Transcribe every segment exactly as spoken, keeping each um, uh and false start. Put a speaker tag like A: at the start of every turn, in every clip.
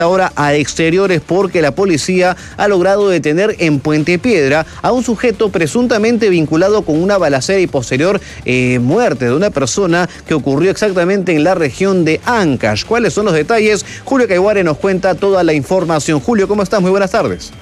A: ahora a exteriores porque la policía ha logrado detener en Puente Piedra a un sujeto presuntamente vinculado con una balacera y posterior eh, muerte de una persona que ocurrió exactamente en la región de Ancash. ¿Cuáles son los detalles? Julio Caiguare nos cuenta toda la información. Julio, ¿cómo estás? Muy buenas tardes.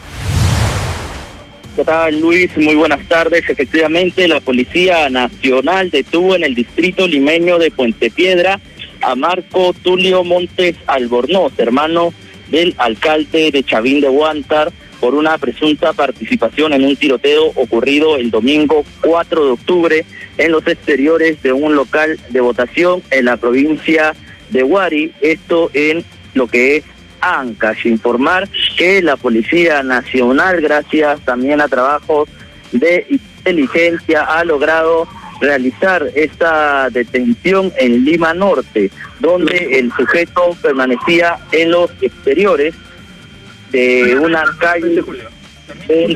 B: ¿Qué tal, Luis? Muy buenas tardes. Efectivamente, la Policía Nacional detuvo en el distrito limeño de Puente Piedra a Marco Tulio Montes Albornoz, hermano del alcalde de Chavín de Huántar, por una presunta participación en un tiroteo ocurrido el domingo cuatro de octubre en los exteriores de un local de votación en la provincia de Huari, esto en lo que es Ancash. Informar que la Policía Nacional, gracias también a trabajos de inteligencia, ha logrado realizar esta detención en Lima Norte, donde el sujeto permanecía en los exteriores de una calle en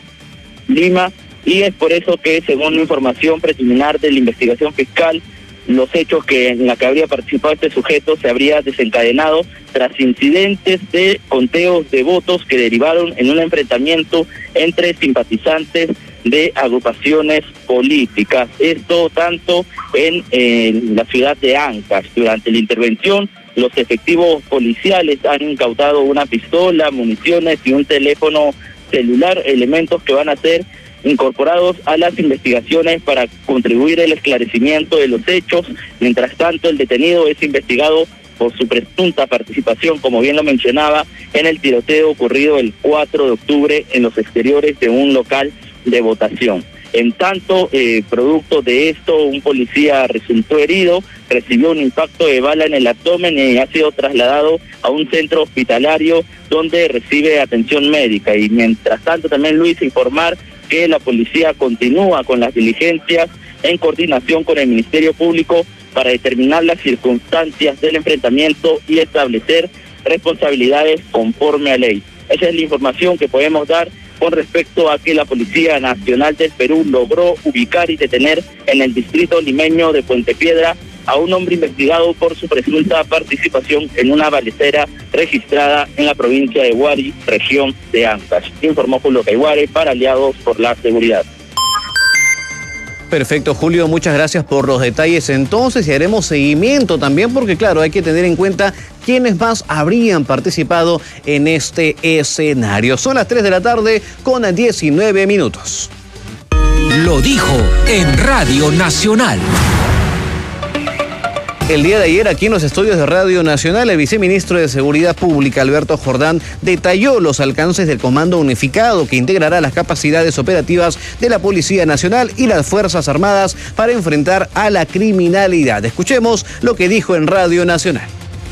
B: Lima, y es por eso que, según la información preliminar de la investigación fiscal, los hechos que en la que habría participado este sujeto se habría desencadenado tras incidentes de conteos de votos que derivaron en un enfrentamiento entre simpatizantes de agrupaciones políticas. Esto tanto en, en la ciudad de Ancash. Durante la intervención, los efectivos policiales han incautado una pistola, municiones y un teléfono celular, elementos que van a ser incorporados a las investigaciones para contribuir al esclarecimiento de los hechos. Mientras tanto, el detenido es investigado por su presunta participación, como bien lo mencionaba, en el tiroteo ocurrido el cuatro de octubre en los exteriores de un local de votación. En tanto, eh, producto de esto, un policía resultó herido, recibió un impacto de bala en el abdomen y ha sido trasladado a un centro hospitalario donde recibe atención médica. Y mientras tanto, también, Luis, informar que la policía continúa con las diligencias en coordinación con el Ministerio Público para determinar las circunstancias del enfrentamiento y establecer responsabilidades conforme a ley. Esa es la información que podemos dar con respecto a que la Policía Nacional del Perú logró ubicar y detener en el distrito limeño de Puente Piedra a un hombre investigado por su presunta participación en una balacera registrada en la provincia de Huari, región de Ancash. Informó Julio Caiguare para Aliados por la Seguridad.
A: Perfecto, Julio, muchas gracias por los detalles entonces, y haremos seguimiento también porque, claro, hay que tener en cuenta quiénes más habrían participado en este escenario. Son las tres de la tarde con diecinueve minutos.
C: Lo dijo en Radio Nacional.
A: El día de ayer, aquí en los estudios de Radio Nacional, el viceministro de Seguridad Pública, Alberto Jordán, detalló los alcances del Comando Unificado que integrará las capacidades operativas de la Policía Nacional y las Fuerzas Armadas para enfrentar a la criminalidad. Escuchemos lo que dijo en Radio Nacional.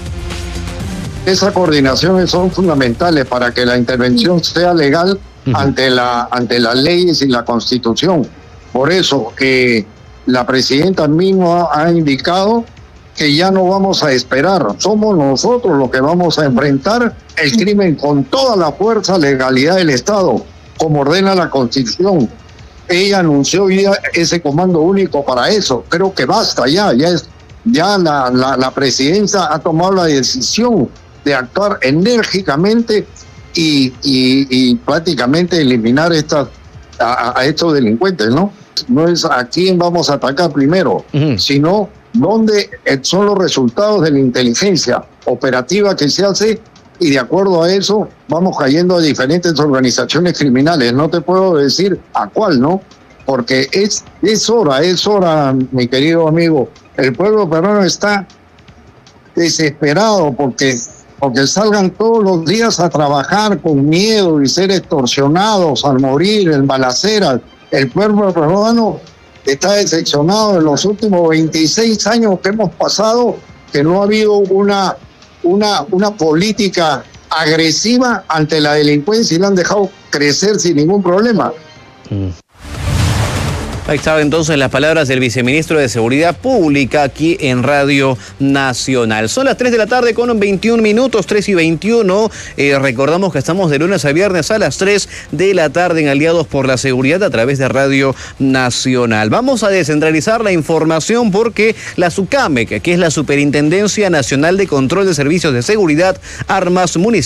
D: Esas coordinaciones son fundamentales para que la intervención sea legal uh-huh. ante la, ante las leyes y la Constitución. Por eso, eh, la presidenta misma ha indicado que ya no vamos a esperar, somos nosotros los que vamos a enfrentar el crimen con toda la fuerza, legalidad del Estado, como ordena la Constitución. Ella anunció ya ese comando único para eso. Creo que basta ya, ya es, ya la, la, la presidencia ha tomado la decisión de actuar enérgicamente y, y, y prácticamente eliminar estas, a, a estos delincuentes, ¿no? No es a quién vamos a atacar primero, uh-huh. sino dónde son los resultados de la inteligencia operativa que se hace, y de acuerdo a eso vamos cayendo a diferentes organizaciones criminales. No te puedo decir a cuál, ¿no? Porque es, es hora, es hora, mi querido amigo. El pueblo peruano está desesperado porque, porque salgan todos los días a trabajar con miedo y ser extorsionados al morir en balaceras. El pueblo peruano está decepcionado en los últimos veintiséis años que hemos pasado, que no ha habido una, una, una política agresiva ante la delincuencia y la han dejado crecer sin ningún problema.
A: Mm. Ahí estaban entonces las palabras del viceministro de Seguridad Pública aquí en Radio Nacional. Son las tres de la tarde con veintiún minutos, tres y veintiuno. Eh, recordamos que estamos de lunes a viernes a las tres de la tarde en Aliados por la Seguridad a través de Radio Nacional. Vamos a descentralizar la información porque la SUCAMEC, que es la Superintendencia Nacional de Control de Servicios de Seguridad, Armas, Municiones,